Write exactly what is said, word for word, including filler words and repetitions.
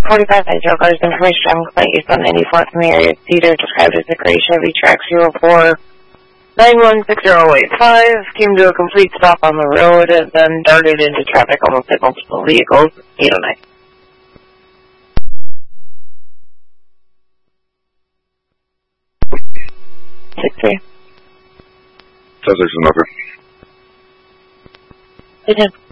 forty-five Hydro Cars information on complaint used on ninety-fourth from the area Cedar, described as a gray Chevy Trax zero four nine one six zero eight five, came to a complete stop on the road, and then darted into traffic, almost hit multiple vehicles. eight oh nine. six three. Subject's number. Agent.